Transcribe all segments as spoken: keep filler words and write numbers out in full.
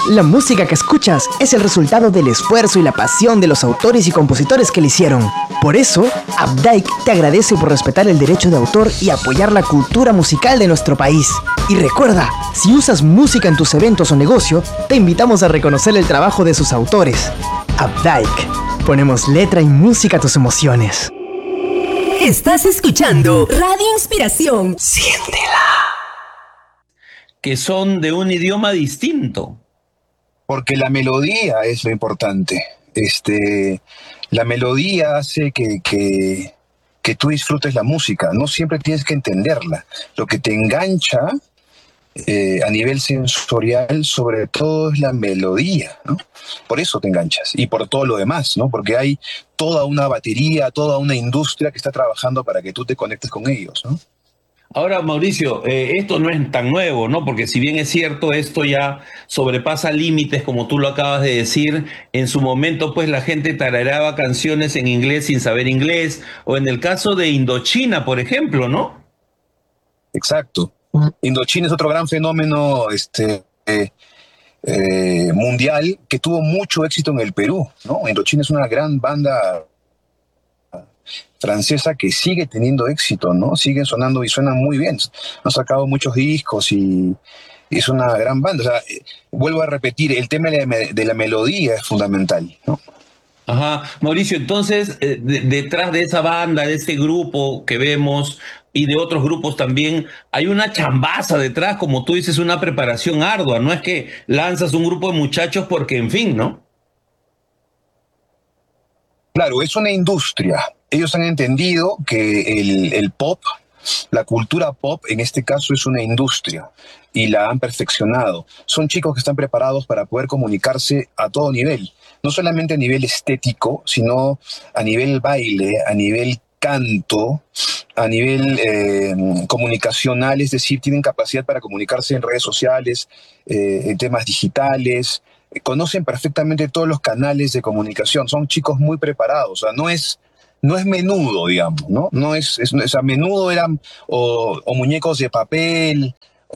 La música que escuchas es el resultado del esfuerzo y la pasión de los autores y compositores que la hicieron. Por eso, Updike te agradece por respetar el derecho de autor y apoyar la cultura musical de nuestro país. Y recuerda, si usas música en tus eventos o negocio, te invitamos a reconocer el trabajo de sus autores. Updike. Ponemos letra y música a tus emociones. Estás escuchando Radio Inspiración. Siéntela. Que son de un idioma distinto. Porque la melodía es lo importante. Este, la melodía hace que, que, que tú disfrutes la música. No siempre tienes que entenderla. Lo que te engancha eh, a nivel sensorial, sobre todo, es la melodía, ¿no? Por eso te enganchas. Y por todo lo demás, ¿no? Porque hay toda una batería, toda una industria que está trabajando para que tú te conectes con ellos, ¿no? Ahora, Mauricio, eh, esto no es tan nuevo, ¿no? Porque si bien es cierto, esto ya sobrepasa límites, como tú lo acabas de decir. En su momento, pues, la gente tarareaba canciones en inglés sin saber inglés, o en el caso de Indochina, por ejemplo, ¿no? Exacto. Indochina es otro gran fenómeno este, eh, eh, mundial que tuvo mucho éxito en el Perú, ¿no? Indochina es una gran banda francesa que sigue teniendo éxito, ¿no? Siguen sonando y suenan muy bien. Han sacado muchos discos y, y es una gran banda. O sea, eh, vuelvo a repetir, el tema de la, de la melodía es fundamental, ¿no? Ajá. Mauricio, entonces, eh, de, detrás de esa banda, de ese grupo que vemos y de otros grupos también, hay una chambaza detrás, como tú dices, una preparación ardua. No es que lanzas un grupo de muchachos porque, en fin, ¿no? Claro, es una industria. Ellos han entendido que el, el pop, la cultura pop, en este caso es una industria y la han perfeccionado. Son chicos que están preparados para poder comunicarse a todo nivel, no solamente a nivel estético, sino a nivel baile, a nivel canto, a nivel eh, comunicacional, es decir, tienen capacidad para comunicarse en redes sociales, eh, en temas digitales. Conocen perfectamente todos los canales de comunicación, son chicos muy preparados, o sea, no es, no es menudo, digamos, ¿no? No es, es, o sea, menudo eran o, o muñecos de papel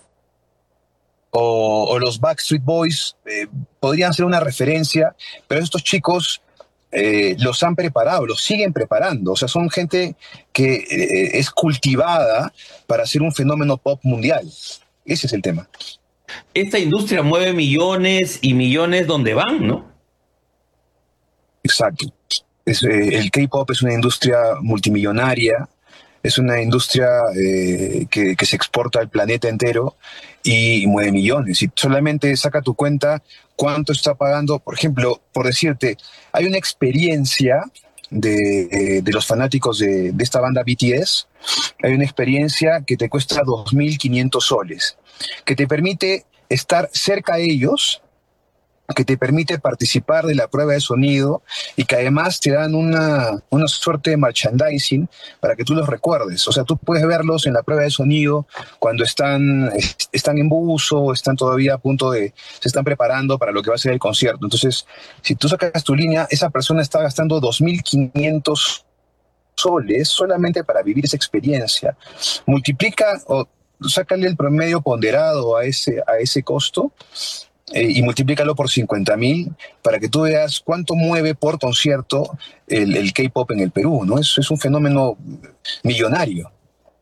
o, o los Backstreet Boys, eh, podrían ser una referencia, pero estos chicos eh, los han preparado, los siguen preparando, o sea, son gente que eh, es cultivada para ser un fenómeno pop mundial. Ese es el tema. Esta industria mueve millones y millones donde van, ¿no? Exacto. Es, eh, el K-pop es una industria multimillonaria, es una industria eh, que, que se exporta al planeta entero y, y mueve millones. Y solamente saca tu cuenta cuánto está pagando. Por ejemplo, por decirte, hay una experiencia de, eh, de los fanáticos de, de esta banda B T S, hay una experiencia que te cuesta dos mil quinientos soles, que te permite estar cerca de ellos, que te permite participar de la prueba de sonido y que además te dan una, una suerte de merchandising para que tú los recuerdes. O sea, tú puedes verlos en la prueba de sonido cuando están, están en buzo, están todavía a punto de, se están preparando para lo que va a ser el concierto. Entonces, si tú sacas tu línea, esa persona está gastando dos mil quinientos soles solamente para vivir esa experiencia. Multiplica o sácale el promedio ponderado a ese, a ese costo eh, y multiplícalo por cincuenta mil para que tú veas cuánto mueve por concierto el, el K-pop en el Perú, ¿no? Es, es un fenómeno millonario.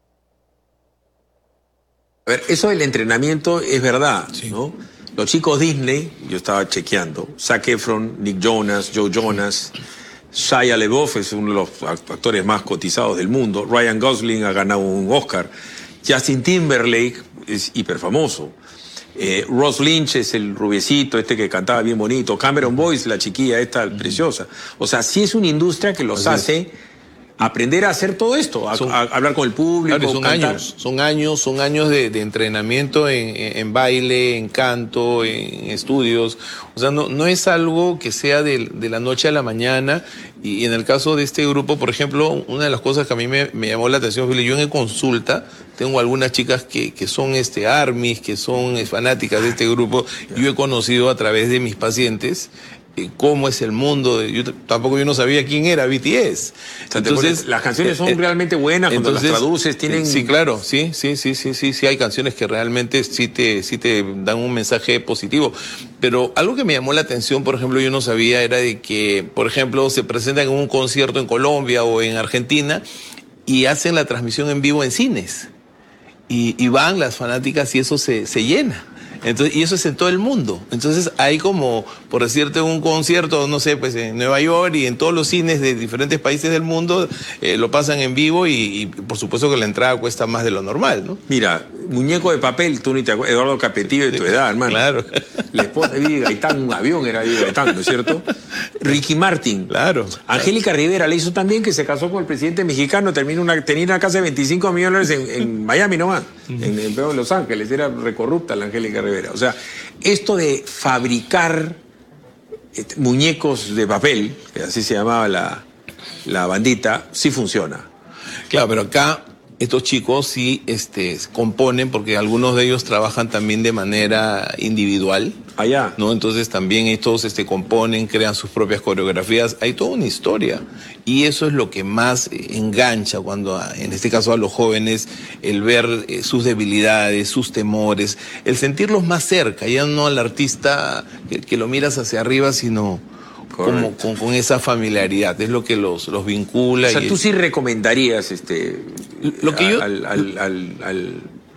A ver, eso del entrenamiento es verdad, sí, ¿no? Los chicos Disney, yo estaba chequeando, Zac Efron, Nick Jonas, Joe Jonas, Shia LaBeouf es uno de los actores más cotizados del mundo, Ryan Gosling ha ganado un Oscar, Justin Timberlake es hiperfamoso, eh, Ross Lynch es el rubiecito este que cantaba bien bonito, Cameron Boyce, la chiquilla esta mm. preciosa. O sea, sí es una industria que los Así hace... Es. aprender a hacer todo esto, a, son, a hablar con el público, claro, son cantar. años, son años, son años de, de entrenamiento en, en, en baile, en canto, en estudios. O sea, no, no es algo que sea de, de la noche a la mañana. Y en el caso de este grupo, por ejemplo, una de las cosas que a mí me, me llamó la atención, yo en consulta tengo algunas chicas que, que son este, armies, que son fanáticas de este grupo. Yo he conocido a través de mis pacientes. cómo es el mundo. Yo tampoco yo no sabía quién era B T S. Entonces, las canciones son eh, realmente buenas cuando entonces, las traduces, tienen... Sí, claro, sí, sí, sí, sí, sí, sí, hay canciones que realmente sí te, sí te dan un mensaje positivo. Pero algo que me llamó la atención, por ejemplo, yo no sabía, era de que, por ejemplo, se presentan en un concierto en Colombia o en Argentina y hacen la transmisión en vivo en cines. Y, y van las fanáticas y eso se, se llena. Entonces, y eso es en todo el mundo. Entonces hay como, por decirte, un concierto, no sé, pues en Nueva York y en todos los cines de diferentes países del mundo eh, lo pasan en vivo y, y por supuesto que la entrada cuesta más de lo normal, ¿no? Mira, Muñeco de Papel, tú ni te acuerdas, Eduardo Capetillo de tu edad, hermano. Claro. La esposa de Vivi Gaitán, un avión era Vivi Gaitán, ¿no es cierto? Ricky Martin. Claro. Angélica Rivera le hizo también, que se casó con el presidente mexicano, terminó una, tenía una casa de veinticinco millones de dólares en, en Miami nomás, uh-huh. en, en Los Ángeles, era recorrupta la Angélica Rivera. O sea, esto de fabricar este, muñecos de papel, que así se llamaba la, la bandita, sí funciona. Claro, pero acá estos chicos sí este, componen, porque algunos de ellos trabajan también de manera individual. Allá. ¿No? Entonces también estos este, componen, crean sus propias coreografías. Hay toda una historia. Y eso es lo que más engancha cuando, en este caso a los jóvenes, el ver eh, sus debilidades, sus temores, el sentirlos más cerca, ya no al artista que, que lo miras hacia arriba, sino como, con, con esa familiaridad. Es lo que los, los vincula. O sea, y tú es... sí recomendarías este, lo que yo... al... al, al, al...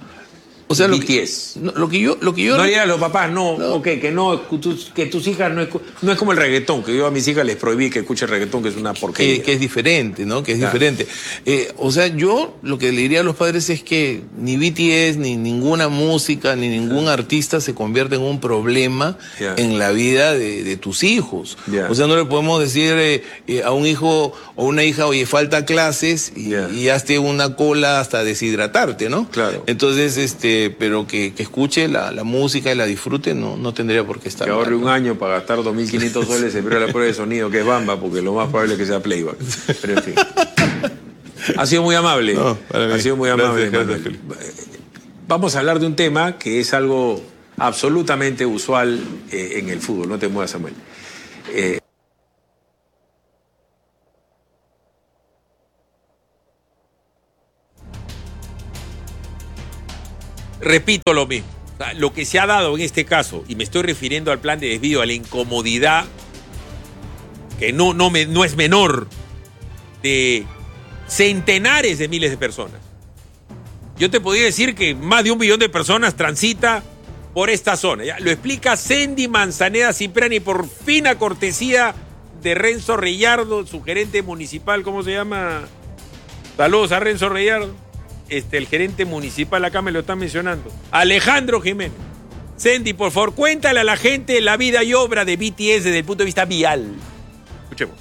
O sea, lo B T S. Que, no, lo que yo... Lo que yo no digas a los papás, no, no. Okay, que no, que tus, que tus hijas no es, no es como el reggaetón, que yo a mis hijas les prohibí que escuchen reggaetón, que es una porquería. Que, que es diferente, ¿no? Que es claro. diferente. Eh, o sea, yo lo que le diría a los padres es que ni B T S, ni ninguna música, ni ningún artista se convierte en un problema yeah. en la vida de, de tus hijos. Yeah. O sea, no le podemos decir eh, eh, a un hijo o una hija, oye, falta clases y, yeah. y hazte una cola hasta deshidratarte, ¿no? Claro. Entonces, este... pero que, que escuche la, la música y la disfrute, no, no tendría por qué estar. Que ahorre un año para gastar dos mil quinientos soles en la prueba de sonido, que es Bamba, porque lo más probable es que sea playback. Pero en fin. Ha sido muy amable. No, ha sido muy amable. Gracias, gracias. Vamos a hablar de un tema que es algo absolutamente usual eh, en el fútbol. No te muevas, Samuel. Eh, Repito lo mismo. O sea, lo que se ha dado en este caso, y me estoy refiriendo al plan de desvío, a la incomodidad, que no, no, me, no es menor, de centenares de miles de personas. Yo te podría decir que más de un millón de personas transita por esta zona. ¿Ya? Lo explica Sendy Manzaneda Cipriani por fina cortesía de Renzo Reyardo, su gerente municipal. ¿Cómo se llama? Saludos a Renzo Reyardo. Este, el gerente municipal acá me lo está mencionando. Alejandro Jiménez. Sendy, por favor, cuéntale a la gente la vida y obra de B T S desde el punto de vista vial. Escuchemos.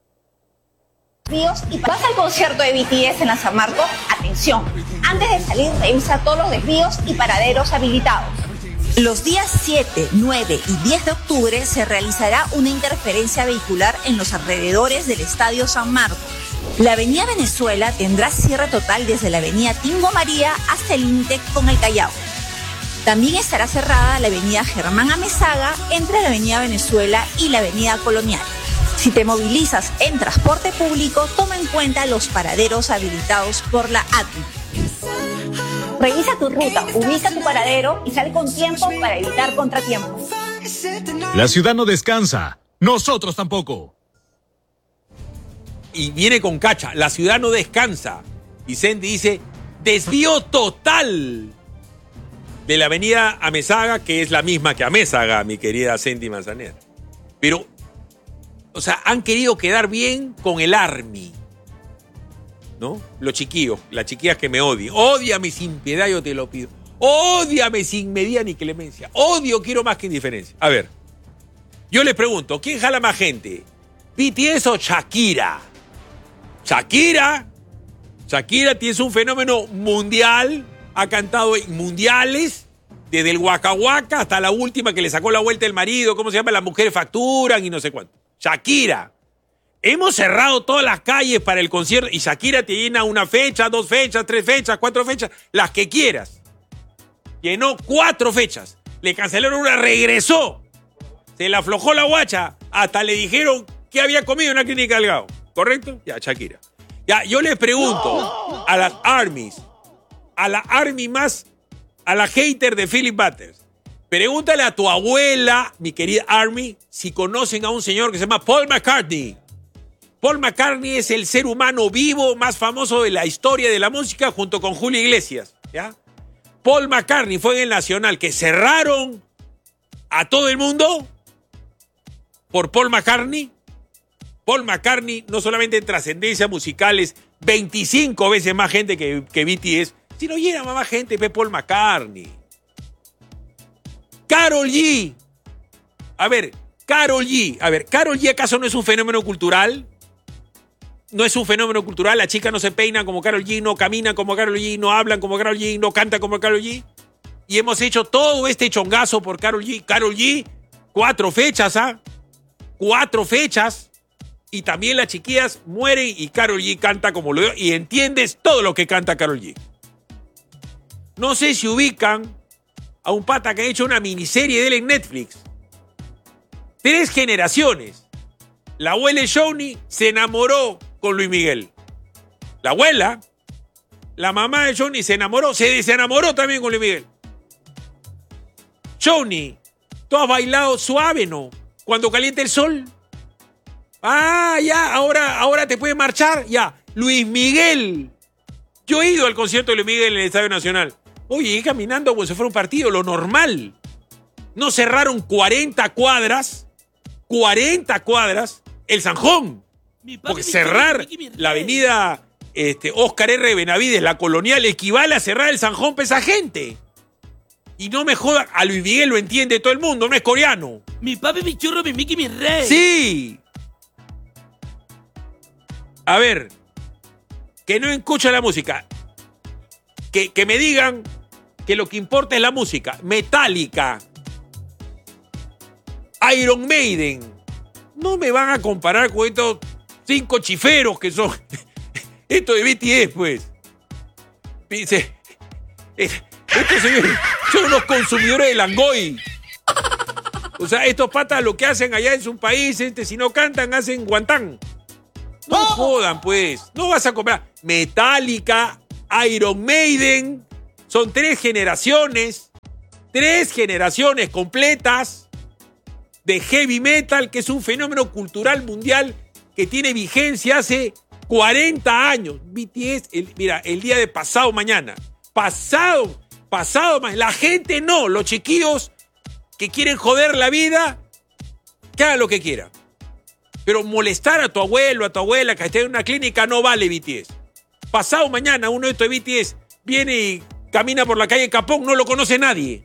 Y vas al concierto de B T S en la San Marcos, atención, antes de salir revisa todos los desvíos y paraderos habilitados. Los días siete, nueve y diez de octubre se realizará una interferencia vehicular en los alrededores del Estadio San Marcos. La avenida Venezuela tendrá cierre total desde la avenida Tingo María hasta el límite con el Callao. También estará cerrada la avenida Germán Amezaga entre la avenida Venezuela y la avenida Colonial. Si te movilizas en transporte público, toma en cuenta los paraderos habilitados por la A T I. Revisa tu ruta, ubica tu paradero y sale con tiempo para evitar contratiempos. La ciudad no descansa, nosotros tampoco. Y viene con cacha, la ciudad no descansa. Y Sendy dice, desvío total de la avenida Amezaga, que es la misma que Amézaga, mi querida Sendy Manzanera. Pero, o sea, han querido quedar bien con el Army, ¿no? Los chiquillos, las chiquillas que me odian. Ódiame sin piedad, yo te lo pido. Ódiame sin medida ni clemencia. Odio quiero más que indiferencia. A ver, yo les pregunto, ¿quién jala más gente? ¿B T S o Shakira? Shakira, Shakira tiene un fenómeno mundial, ha cantado en mundiales, desde el Waka Waka hasta la última que le sacó la vuelta el marido, ¿cómo se llama? Las mujeres facturan y no sé cuánto. Shakira. Hemos cerrado todas las calles para el concierto y Shakira te llena una fecha, dos fechas, tres fechas, cuatro fechas, las que quieras. Llenó cuatro fechas, le cancelaron una, regresó. Se le aflojó la guacha, hasta le dijeron que había comido en la clínica Delgado. ¿Correcto? Ya, Shakira. Ya, yo les pregunto a las armies, a la army más, a la hater de Philip Butters, pregúntale a tu abuela, mi querida Army, si conocen a un señor que se llama Paul McCartney. Paul McCartney es el ser humano vivo más famoso de la historia de la música junto con Julio Iglesias, ¿ya? Paul McCartney fue en el Nacional que cerraron a todo el mundo por Paul McCartney. Paul McCartney no solamente en trascendencia musical es veinticinco veces más gente que, que B T S, sino llena más gente que Paul McCartney. Karol G. A ver, Karol G. A ver, ¿Karol G acaso no es un fenómeno cultural? No es un fenómeno cultural. La chica no se peina como Karol G, no camina como Karol G, no hablan como Karol G, no canta como Karol G. Y hemos hecho todo este chongazo por Karol G. Karol G, cuatro fechas, ¿ah? Cuatro fechas. Y también las chiquillas mueren y Karol G canta como lo... Y entiendes todo lo que canta Karol G. No sé si ubican a un pata que ha hecho una miniserie de él en Netflix. Tres generaciones. La abuela de Johnny se enamoró con Luis Miguel. La abuela, la mamá de Johnny se enamoró, se desenamoró también con Luis Miguel. Johnny, tú has bailado suave, ¿no? Cuando calienta el sol. Ah, ya, ahora, ahora te puedes marchar. Ya, Luis Miguel. Yo he ido al concierto de Luis Miguel en el Estadio Nacional. Oye, llegué caminando como si fuera un partido, lo normal. No cerraron cuarenta cuadras, cuarenta cuadras, el Sanjón. Porque cerrar la avenida este, Óscar R. Benavides, la Colonial, equivale a cerrar el Sanjón para esa gente. Y no me jodan, a Luis Miguel lo entiende todo el mundo, no es coreano. Mi papi, mi churro, mi Mickey, mi rey. Sí. A ver, que no escucha la música. Que, que me digan que lo que importa es la música. Metallica, Iron Maiden. No me van a comparar con estos cinco chiferos que son. Esto de B T S, pues. Dice, estos señores son unos consumidores de Langoy. O sea, estos patas lo que hacen allá en su país, este, si no cantan, hacen guantán. No jodan, pues. No vas a comprar Metallica, Iron Maiden. Son tres generaciones. Tres generaciones completas de heavy metal, que es un fenómeno cultural mundial que tiene vigencia hace cuarenta años. B T S, el, mira, el día de pasado mañana. Pasado, pasado mañana. La gente no. Los chiquillos que quieren joder la vida, que hagan lo que quieran. Pero molestar a tu abuelo, a tu abuela que esté en una clínica no vale B T S. Pasado mañana uno de estos de B T S viene y camina por la calle Capón, no lo conoce nadie.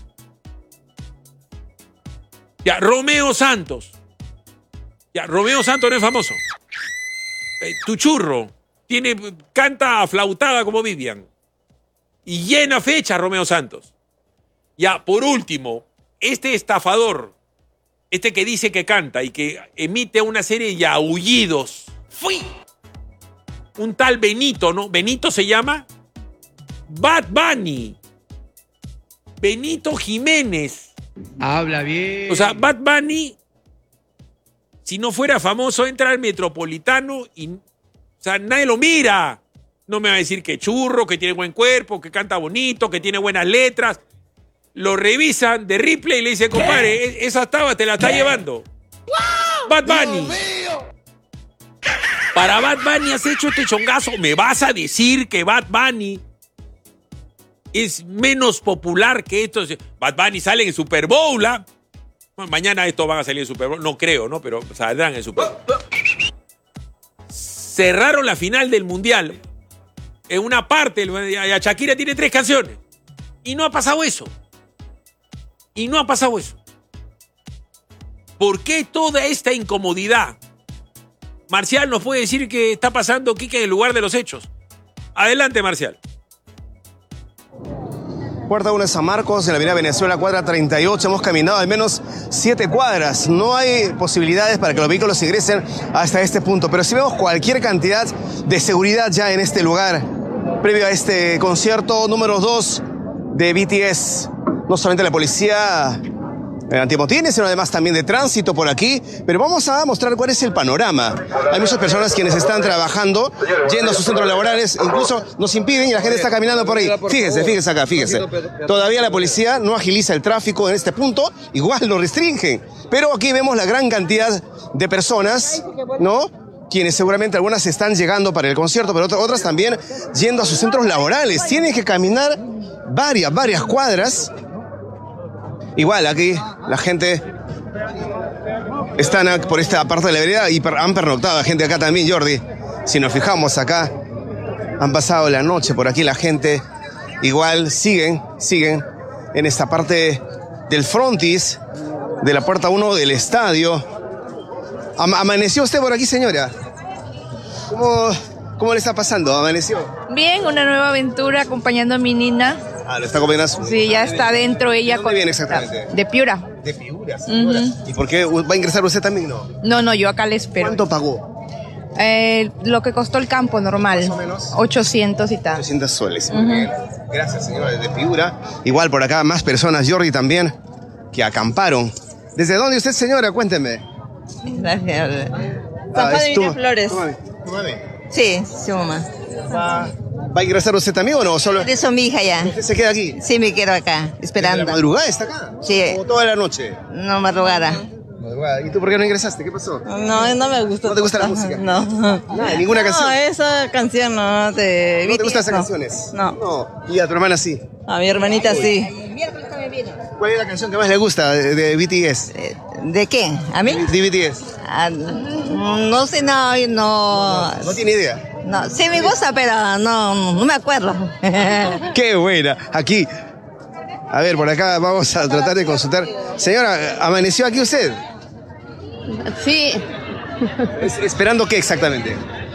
Ya, Romeo Santos. Ya, Romeo Santos no es famoso. Eh, tu churro tiene, canta aflautada como Vivian. Y llena fecha Romeo Santos. Ya, por último, este estafador, este que dice que canta y que emite una serie de aullidos. ¡Fui! Un tal Benito, ¿no? Benito se llama Bad Bunny. Benito Jiménez. Habla bien. O sea, Bad Bunny, si no fuera famoso, entra al Metropolitano y, o sea, nadie lo mira. No me va a decir que churro, que tiene buen cuerpo, que canta bonito, que tiene buenas letras. Lo revisan de Ripley y le dicen, compadre, esa taba te la está ¿Qué? llevando. ¡Wow! Bad Bunny. Para Bad Bunny has hecho este chongazo. ¿Me vas a decir que Bad Bunny es menos popular que estos? Bad Bunny sale en Super Bowl, ¿ah? Bueno, mañana estos van a salir en Super Bowl. No creo, ¿no? Pero saldrán en Super Bowl. Cerraron la final del Mundial. En una parte, Shakira tiene tres canciones. Y no ha pasado eso. Y no ha pasado eso. ¿Por qué toda esta incomodidad? Marcial nos puede decir qué está pasando, Quique, en el lugar de los hechos. Adelante, Marcial. Puerta uno de San Marcos, en la avenida Venezuela, cuadra treinta y ocho. Hemos caminado al menos siete cuadras. No hay posibilidades para que los vehículos ingresen hasta este punto, pero sí vemos cualquier cantidad de seguridad ya en este lugar, previo a este concierto número dos de B T S. No solamente la policía antimotines, sino además también de tránsito por aquí. Pero vamos a mostrar cuál es el panorama. Hay muchas personas quienes están trabajando, yendo a sus centros laborales, incluso nos impiden y la gente está caminando por ahí. Fíjese, fíjese acá, fíjese. Todavía la policía no agiliza el tráfico en este punto, igual lo restringen. Pero aquí vemos la gran cantidad de personas, ¿no?, quienes seguramente algunas están llegando para el concierto, pero otras también yendo a sus centros laborales. Tienen que caminar varias, varias cuadras. Igual aquí la gente están por esta parte de la vereda y han pernoctado a gente acá también, Jordi. Si nos fijamos acá, han pasado la noche por aquí la gente. Igual siguen, siguen en esta parte del frontis de la puerta uno del estadio. ¿Amaneció usted por aquí, señora? ¿Cómo, cómo le está pasando? ¿Amaneció? Bien, una nueva aventura acompañando a mi nina. Ah, ¿lo está acompañando? Sí, ya está dentro ella. ¿De dónde viene exactamente? De Piura. De Piura, señora. Uh-huh. ¿Y por qué va a ingresar usted también, no? No, no, yo acá le espero. ¿Cuánto pagó? Eh, lo que costó el campo normal. Más o menos. ochocientos y tal. ochocientos soles. Muy uh-huh. bien. Gracias, señora, desde Piura. Igual por acá más personas, Jordi también, que acamparon. ¿Desde dónde usted, señora? Cuénteme. Gracias. Ah, San Juan de tu, Miraflores. Tu mami, tu mami. Sí, sí, mamá. ¿Va, ¿Va a ingresar usted también o no? Solo... Eso mi hija ya. ¿Usted se queda aquí? Sí, me quedo acá, esperando. ¿De la madrugada está acá? Sí. ¿O toda la noche? No, madrugada. Madrugada. ¿Y tú por qué no ingresaste? ¿Qué pasó? No, no me gusta. ¿No te gusta la música? No. Nada, ninguna canción. No, esa canción no te... ¿No te gustan esas no. canciones? No. No. ¿Y a tu hermana sí? A mi hermanita sí. ¿Cuál es la canción que más le gusta de, de B T S? ¿De qué? ¿A mí? De B T S. Ah, no sé, no, no. No, no, no tiene idea. No, sí me gusta, pero no, no me acuerdo. Qué buena. Aquí. A ver, por acá vamos a tratar de consultar. Señora, ¿amaneció aquí usted? Sí. Es, ¿Esperando qué exactamente?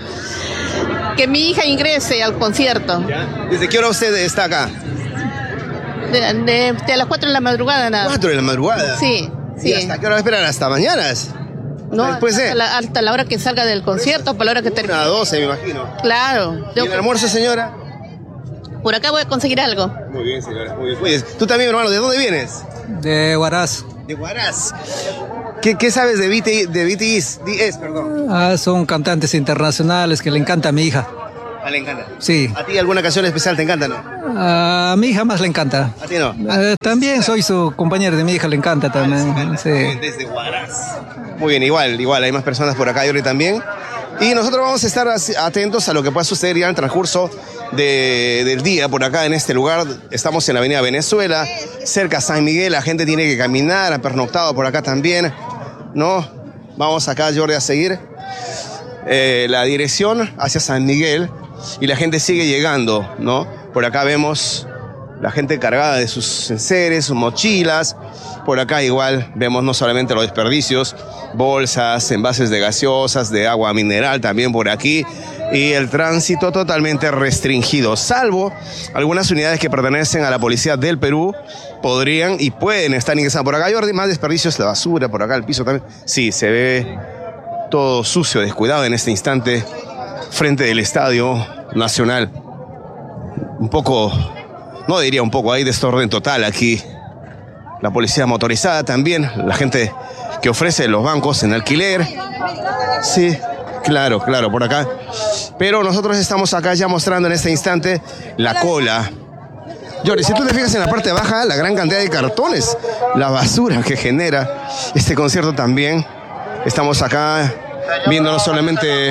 Que mi hija ingrese al concierto. ¿Ya? ¿Desde qué hora usted está acá? De, de, de las cuatro de la madrugada nada. ¿cuatro de la madrugada? Sí, sí. ¿Y hasta qué hora va a esperar? ¿Hasta mañanas? No, Después de... hasta, la, hasta la hora que salga del concierto, para la hora que termine. A doce, me imagino. Claro. ¿Y el almuerzo, señora? Por acá voy a conseguir algo. Muy bien, señora. Muy bien. Pues, tú también, hermano, ¿de dónde vienes? De Huaraz. De Huaraz. ¿Qué, qué sabes de B T, de B T S? D S, perdón. Ah, son cantantes internacionales que le encanta a mi hija. ¿A le encanta? Sí. ¿A ti alguna canción especial te encanta, no? A mi hija más le encanta. ¿A ti no? Uh, también soy su compañero de mi hija, le encanta también. Ah, sí. Desde Huaraz. Muy bien, igual, igual, hay más personas por acá y hoy también. Y nosotros vamos a estar atentos a lo que pueda suceder ya en el transcurso de, del día por acá en este lugar. Estamos en la avenida Venezuela, cerca a San Miguel, la gente tiene que caminar, ha pernoctado por acá también, ¿no? Vamos acá, Jordi, a seguir eh, la dirección hacia San Miguel y la gente sigue llegando, ¿no? Por acá vemos la gente cargada de sus enseres, sus mochilas. Por acá igual vemos no solamente los desperdicios, bolsas, envases de gaseosas, de agua mineral también por aquí. Y el tránsito totalmente restringido, salvo algunas unidades que pertenecen a la policía del Perú, podrían y pueden estar ingresando por acá. Jordi, más desperdicios, la basura, por acá el piso también. Sí, se ve todo sucio, descuidado en este instante frente del Estadio Nacional. Un poco, no diría un poco, hay desorden total aquí. La policía motorizada también, la gente que ofrece los bancos en alquiler. Sí, claro, claro, por acá. Pero nosotros estamos acá ya mostrando en este instante la cola. Jordi, si tú te fijas en la parte baja, la gran cantidad de cartones, la basura que genera este concierto también. Estamos acá viendo no solamente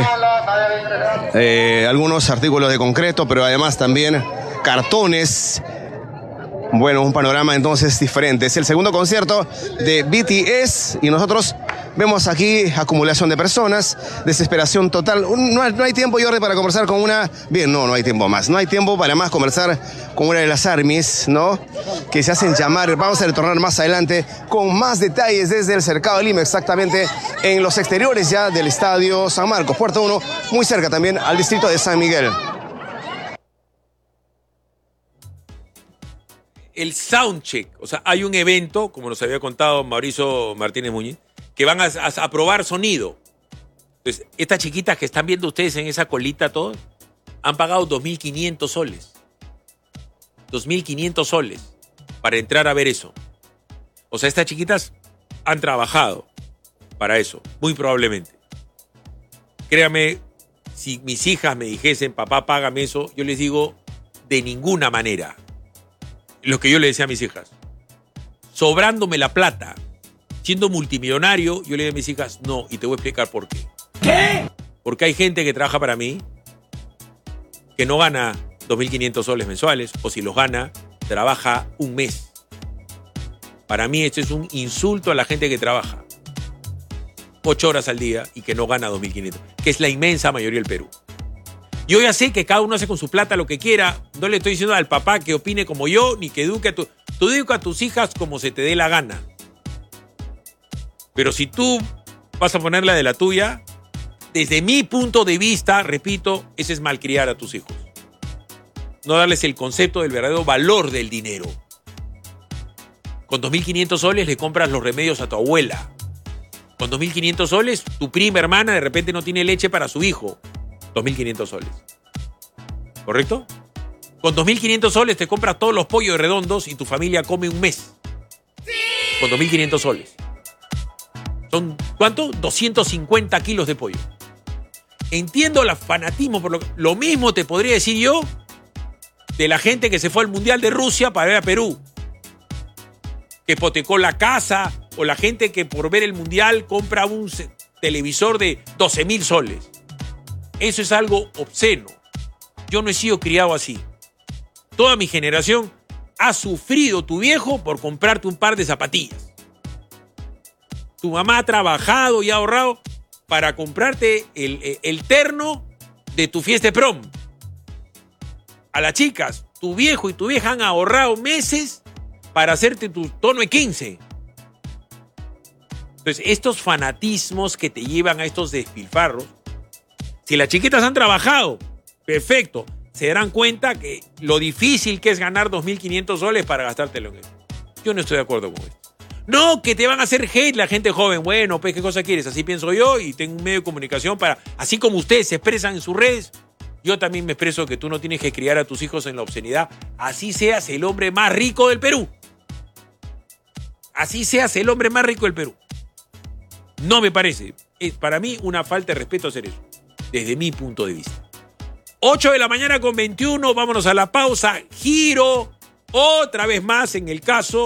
eh, algunos artículos de concreto, pero además también cartones. Bueno, un panorama entonces diferente. Es el segundo concierto de B T S y nosotros vemos aquí acumulación de personas, desesperación total. No hay, no hay tiempo, Jordi, para conversar con una... Bien, no, no hay tiempo más. No hay tiempo para más conversar con una de las armies, ¿no? Que se hacen llamar. Vamos a retornar más adelante con más detalles desde el Cercado de Lima, exactamente en los exteriores ya del Estadio San Marcos, Puerta uno, muy cerca también al distrito de San Miguel. El soundcheck, o sea, hay un evento, como nos había contado Mauricio Martínez Muñiz, que van a, a, a probar sonido. Entonces, estas chiquitas que están viendo ustedes en esa colita todos, han pagado dos mil quinientos soles. dos mil quinientos soles para entrar a ver eso. O sea, estas chiquitas han trabajado para eso, muy probablemente. Créame, si mis hijas me dijesen, papá, págame eso, yo les digo, de ninguna manera. Lo que yo le decía a mis hijas. Sobrándome la plata, siendo multimillonario, yo le digo a mis hijas, no, y te voy a explicar por qué. ¿Qué? Porque hay gente que trabaja para mí que no gana dos mil quinientos soles mensuales, o si los gana, trabaja un mes. Para mí esto es un insulto a la gente que trabaja ocho horas al día y que no gana dos mil quinientos, que es la inmensa mayoría del Perú. Yo ya sé que cada uno hace con su plata lo que quiera. No le estoy diciendo al papá que opine como yo, ni que eduque a tu... Tú educa a tus hijas como se te dé la gana. Pero si tú vas a ponerla de la tuya, desde mi punto de vista, repito, ese es malcriar a tus hijos. No darles el concepto del verdadero valor del dinero. Con dos mil quinientos soles le compras los remedios a tu abuela. Con dos mil quinientos soles, tu prima hermana de repente no tiene leche para su hijo. dos mil quinientos soles. ¿Correcto? Con dos mil quinientos soles te compras todos los pollos redondos y tu familia come un mes. ¡Sí! Con dos mil quinientos soles. ¿Son cuánto? doscientos cincuenta kilos de pollo. Entiendo el fanatismo por lo que... Lo mismo te podría decir yo de la gente que se fue al Mundial de Rusia para ver a Perú. Que hipotecó la casa, o la gente que por ver el Mundial compra un televisor de doce mil soles. Eso es algo obsceno. Yo no he sido criado así. Toda mi generación ha sufrido tu viejo por comprarte un par de zapatillas. Tu mamá ha trabajado y ha ahorrado para comprarte el, el, el terno de tu fiesta de prom. A las chicas, tu viejo y tu vieja han ahorrado meses para hacerte tu tono de quince. Entonces, estos fanatismos que te llevan a estos despilfarros, si las chiquitas han trabajado, perfecto, se darán cuenta que lo difícil que es ganar dos mil quinientos soles para gastártelo en eso. Yo no estoy de acuerdo con esto. No, que te van a hacer hate la gente joven. Bueno, pues, ¿qué cosa quieres? Así pienso yo y tengo un medio de comunicación para... Así como ustedes se expresan en sus redes, yo también me expreso que tú no tienes que criar a tus hijos en la obscenidad. Así seas el hombre más rico del Perú. Así seas el hombre más rico del Perú. No me parece. Es para mí una falta de respeto hacer eso. Desde mi punto de vista. ocho de la mañana con veintiuno. Vámonos a la pausa. Giro otra vez más en el caso